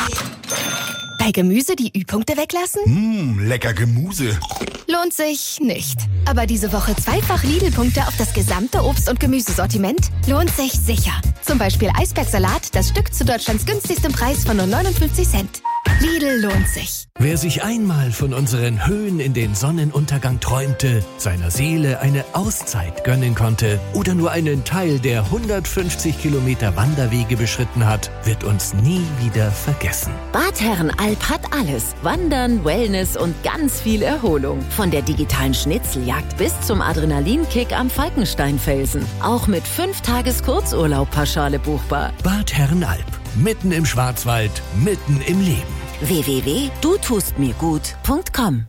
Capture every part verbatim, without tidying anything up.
Bei Gemüse die Ü-Punkte weglassen? Mmh, lecker Gemüse. Lohnt sich nicht. Aber diese Woche zweifach Lidl-Punkte auf das gesamte Obst- und Gemüsesortiment lohnt sich sicher. Zum Beispiel Eisbergsalat, das Stück zu Deutschlands günstigstem Preis von nur neunundfünfzig Cent. Lidl lohnt sich. Wer sich einmal von unseren Höhen in den Sonnenuntergang träumte, seiner Seele eine Auszeit gönnen konnte oder nur einen Teil der hundertfünfzig Kilometer Wanderwege beschritten hat, wird uns nie wieder vergessen. Bad Herrenalb hat alles. Wandern, Wellness und ganz viel Erholung. Von der digitalen Schnitzeljagd bis zum Adrenalinkick am Falkensteinfelsen. Auch mit fünf Tages Kurzurlaub-Pauschale buchbar. Bad Herrenalb. Mitten im Schwarzwald, mitten im Leben. w w w punkt du tust mir gut punkt com.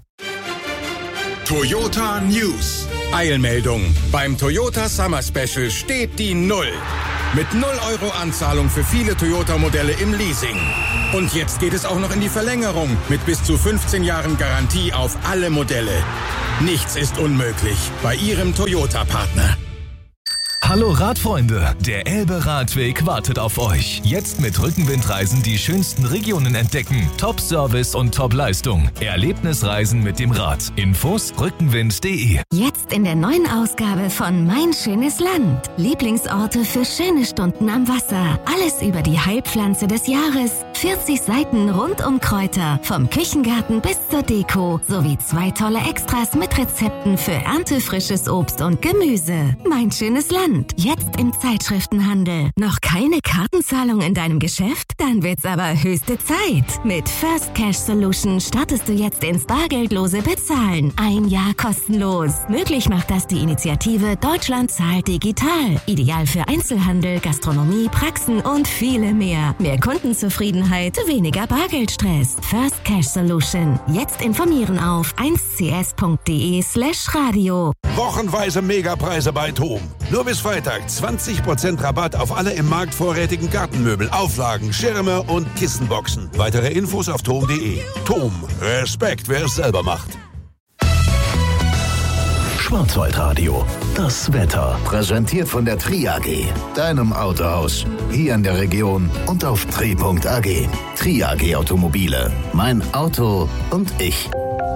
Toyota News. Eilmeldung. Beim Toyota Summer Special steht die Null. Mit null Euro Anzahlung für viele Toyota-Modelle im Leasing. Und jetzt geht es auch noch in die Verlängerung mit bis zu fünfzehn Jahren Garantie auf alle Modelle. Nichts ist unmöglich bei Ihrem Toyota-Partner. Hallo Radfreunde, der Elbe-Radweg wartet auf euch. Jetzt mit Rückenwindreisen die schönsten Regionen entdecken. Top-Service und Top-Leistung. Erlebnisreisen mit dem Rad. Infos rückenwind punkt de. Jetzt in der neuen Ausgabe von Mein schönes Land. Lieblingsorte für schöne Stunden am Wasser. Alles über die Heilpflanze des Jahres. vierzig Seiten rund um Kräuter. Vom Küchengarten bis zur Deko. Sowie zwei tolle Extras mit Rezepten für erntefrisches Obst und Gemüse. Mein schönes Land. Jetzt im Zeitschriftenhandel. Noch keine Kartenzahlung in deinem Geschäft? Dann wird's aber höchste Zeit. Mit First Cash Solution startest du jetzt ins bargeldlose Bezahlen. Ein Jahr kostenlos. Möglich macht das die Initiative Deutschland zahlt digital. Ideal für Einzelhandel, Gastronomie, Praxen und viele mehr. Mehr Kundenzufriedenheit, weniger Bargeldstress. First Cash Solution. Jetzt informieren auf eins c s punkt de slash radio. Wochenweise Megapreise bei Thom. Nur bis Freitag zwanzig Prozent Rabatt auf alle im Markt vorrätigen Gartenmöbel, Auflagen, Schirme und Kissenboxen. Weitere Infos auf thom punkt de. Thom. Respekt, wer es selber macht. Schwarzwaldradio. Das Wetter. Präsentiert von der Tri A G. Deinem Autohaus. Hier in der Region und auf tri punkt a g. Tri A G Automobile. Mein Auto und ich.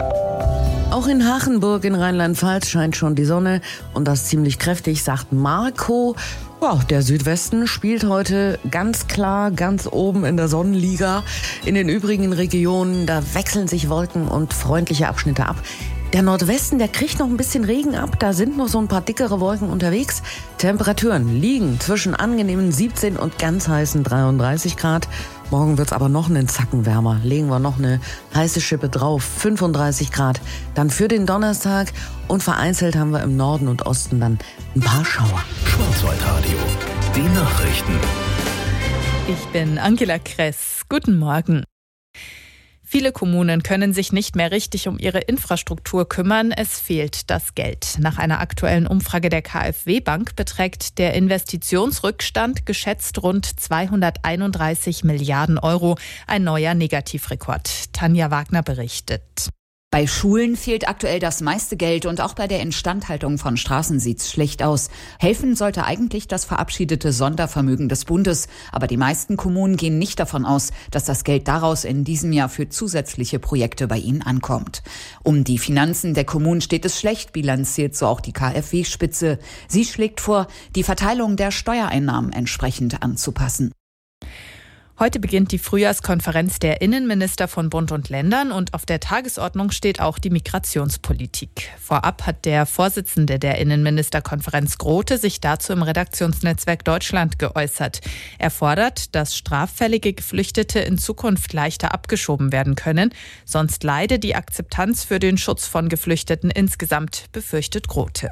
Auch in Hachenburg in Rheinland-Pfalz scheint schon die Sonne und das ziemlich kräftig, sagt Marco. Ja, der Südwesten spielt heute ganz klar ganz oben in der Sonnenliga. In den übrigen Regionen, da wechseln sich Wolken und freundliche Abschnitte ab. Der Nordwesten, der kriegt noch ein bisschen Regen ab. Da sind noch so ein paar dickere Wolken unterwegs. Temperaturen liegen zwischen angenehmen siebzehn und ganz heißen dreiunddreißig Grad. Morgen wird's aber noch einen Zacken wärmer. Legen wir noch eine heiße Schippe drauf. fünfunddreißig Grad. Dann für den Donnerstag. Und vereinzelt haben wir im Norden und Osten dann ein paar Schauer. Schwarzwaldradio. Die Nachrichten. Ich bin Angela Kress. Guten Morgen. Viele Kommunen können sich nicht mehr richtig um ihre Infrastruktur kümmern. Es fehlt das Geld. Nach einer aktuellen Umfrage der KfW-Bank beträgt der Investitionsrückstand geschätzt rund zweihunderteinunddreißig Milliarden Euro. Ein neuer Negativrekord. Tanja Wagner berichtet. Bei Schulen fehlt aktuell das meiste Geld und auch bei der Instandhaltung von Straßen sieht's schlecht aus. Helfen sollte eigentlich das verabschiedete Sondervermögen des Bundes. Aber die meisten Kommunen gehen nicht davon aus, dass das Geld daraus in diesem Jahr für zusätzliche Projekte bei ihnen ankommt. Um die Finanzen der Kommunen steht es schlecht, bilanziert so auch die KfW-Spitze. Sie schlägt vor, die Verteilung der Steuereinnahmen entsprechend anzupassen. Heute beginnt die Frühjahrskonferenz der Innenminister von Bund und Ländern und auf der Tagesordnung steht auch die Migrationspolitik. Vorab hat der Vorsitzende der Innenministerkonferenz Grote sich dazu im Redaktionsnetzwerk Deutschland geäußert. Er fordert, dass straffällige Geflüchtete in Zukunft leichter abgeschoben werden können, sonst leide die Akzeptanz für den Schutz von Geflüchteten insgesamt, befürchtet Grote.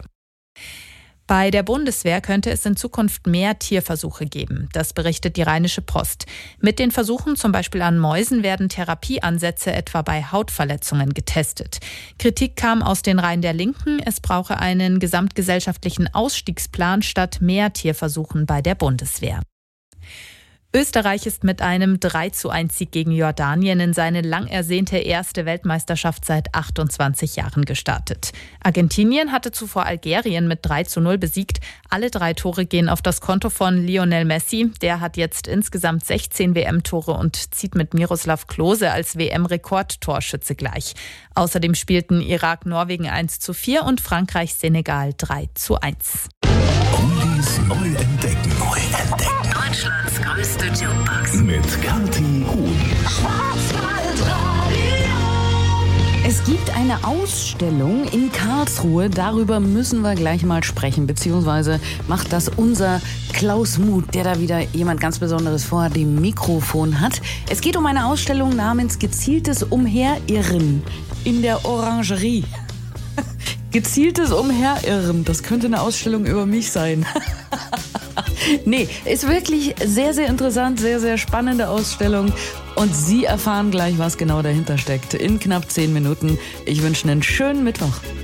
Bei der Bundeswehr könnte es in Zukunft mehr Tierversuche geben. Das berichtet die Rheinische Post. Mit den Versuchen zum Beispiel an Mäusen werden Therapieansätze etwa bei Hautverletzungen getestet. Kritik kam aus den Reihen der Linken. Es brauche einen gesamtgesellschaftlichen Ausstiegsplan statt mehr Tierversuchen bei der Bundeswehr. Österreich ist mit einem drei zu eins Sieg gegen Jordanien in seine lang ersehnte erste Weltmeisterschaft seit achtundzwanzig Jahren gestartet. Argentinien hatte zuvor Algerien mit drei zu null besiegt. Alle drei Tore gehen auf das Konto von Lionel Messi. Der hat jetzt insgesamt sechzehn W M-Tore und zieht mit Miroslav Klose als W M-Rekordtorschütze gleich. Außerdem spielten Irak Norwegen eins zu vier und Frankreich Senegal drei zu eins. Oldies neu entdecken. Neu entdecken. Deutschlands größte Jukebox. Mit Kathi Huhn. Es gibt eine Ausstellung in Karlsruhe, darüber müssen wir gleich mal sprechen, beziehungsweise macht das unser Klaus Muth, der da wieder jemand ganz Besonderes vor dem Mikrofon hat. Es geht um eine Ausstellung namens Gezieltes Umherirren in der Orangerie. Gezieltes Umherirren, das könnte eine Ausstellung über mich sein. Nee, ist wirklich sehr, sehr interessant, sehr, sehr spannende Ausstellung. Und Sie erfahren gleich, was genau dahinter steckt. In knapp zehn Minuten. Ich wünsche einen schönen Mittwoch.